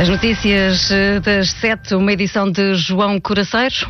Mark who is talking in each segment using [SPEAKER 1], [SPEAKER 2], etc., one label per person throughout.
[SPEAKER 1] As notícias das 7, uma edição de João Coraceiro.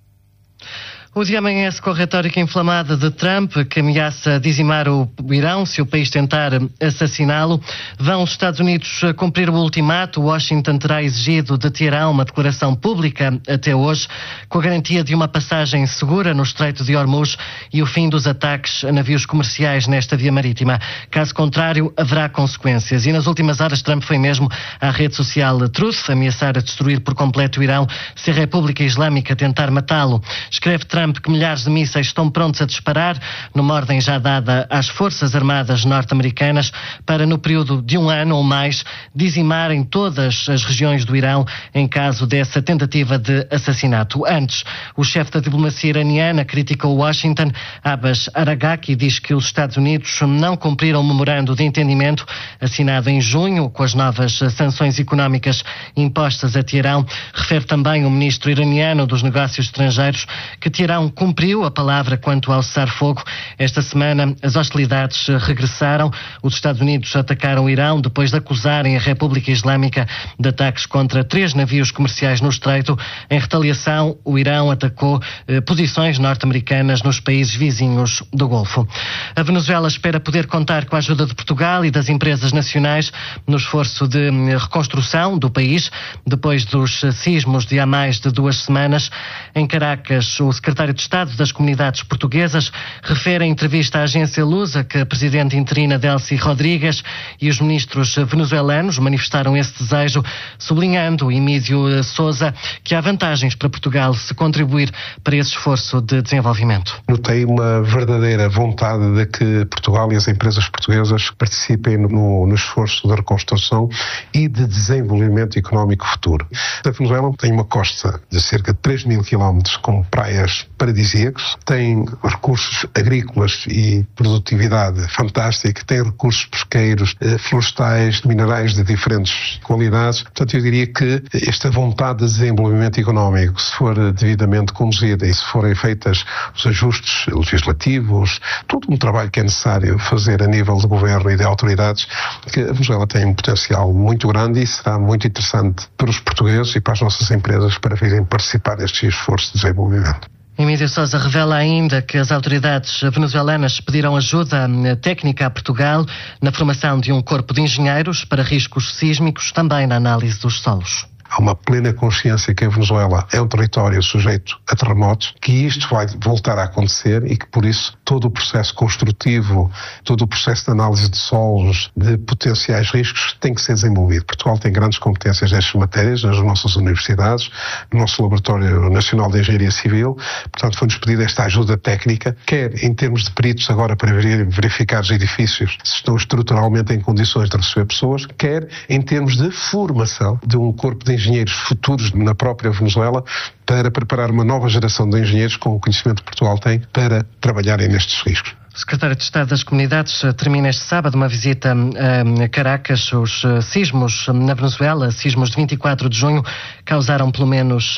[SPEAKER 2] O dia amanhece com a retórica inflamada de Trump, que ameaça dizimar o Irão se o país tentar assassiná-lo. Vão os Estados Unidos cumprir o ultimato? Washington terá exigido de Teherão uma declaração pública até hoje, com a garantia de uma passagem segura no Estreito de Hormuz e o fim dos ataques a navios comerciais nesta via marítima. Caso contrário, haverá consequências. E nas últimas horas, Trump foi mesmo à rede social Truth ameaçar a destruir por completo o Irão se a República Islâmica tentar matá-lo. Escreve Trump que milhares de mísseis estão prontos a disparar, numa ordem já dada às Forças Armadas norte-americanas para, no período de 1 ano ou mais, dizimarem todas as regiões do Irão em caso dessa tentativa de assassinato. Antes, o chefe da diplomacia iraniana criticou Washington. Abbas Araghchi diz que os Estados Unidos não cumpriram o memorando de entendimento assinado em junho com as novas sanções económicas impostas a Teherão. Refere também o ministro iraniano dos Negócios Estrangeiros que Teherão cumpriu a palavra quanto ao cessar-fogo. Esta semana as hostilidades regressaram. Os Estados Unidos atacaram o Irão depois de acusarem a República Islâmica de ataques contra 3 navios comerciais no Estreito. Em retaliação, o Irão atacou posições norte-americanas nos países vizinhos do Golfo. A Venezuela espera poder contar com a ajuda de Portugal e das empresas nacionais no esforço de reconstrução do país depois dos sismos de há mais de 2 semanas. Em Caracas, o secretário de Estado das Comunidades Portuguesas refere em entrevista à agência Lusa que a presidente interina Delcy Rodrigues e os ministros venezuelanos manifestaram esse desejo, sublinhando Emílio Sousa que há vantagens para Portugal se contribuir para esse esforço de desenvolvimento.
[SPEAKER 3] Notei uma verdadeira vontade de que Portugal e as empresas portuguesas participem no esforço de reconstrução e de desenvolvimento económico futuro. A Venezuela tem uma costa de cerca de 3.000 quilómetros com praias paradisíacos, tem recursos agrícolas e produtividade fantástica, tem recursos pesqueiros, florestais, minerais de diferentes qualidades. Portanto, eu diria que esta vontade de desenvolvimento económico, se for devidamente conduzida e se forem feitas os ajustes legislativos, todo um trabalho que é necessário fazer a nível de governo e de autoridades, que a Venezuela tem um potencial muito grande e será muito interessante para os portugueses e para as nossas empresas para virem participar deste esforço de desenvolvimento.
[SPEAKER 2] Emílio Sousa revela ainda que as autoridades venezuelanas pediram ajuda técnica a Portugal na formação de um corpo de engenheiros para riscos sísmicos, também na análise dos solos.
[SPEAKER 3] Há uma plena consciência que a Venezuela é um território sujeito a terremotos, que isto vai voltar a acontecer e que, por isso, todo o processo construtivo, todo o processo de análise de solos, de potenciais riscos, tem que ser desenvolvido. Portugal tem grandes competências nestas matérias, nas nossas universidades, no nosso Laboratório Nacional de Engenharia Civil. Portanto, foi-nos pedida esta ajuda técnica, quer em termos de peritos agora para verificar os edifícios se estão estruturalmente em condições de receber pessoas, quer em termos de formação de um corpo de engenheiros futuros na própria Venezuela para preparar uma nova geração de engenheiros com o conhecimento que Portugal tem para trabalharem nestes riscos.
[SPEAKER 2] O secretário de Estado das Comunidades termina este sábado uma visita a Caracas. Os sismos na Venezuela, sismos de 24 de junho, causaram pelo menos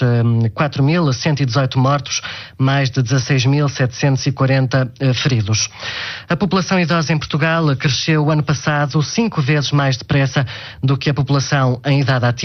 [SPEAKER 2] 4.118 mortos, mais de 16.740 feridos. A população idosa em Portugal cresceu o ano passado 5 vezes mais depressa do que a população em idade ativa.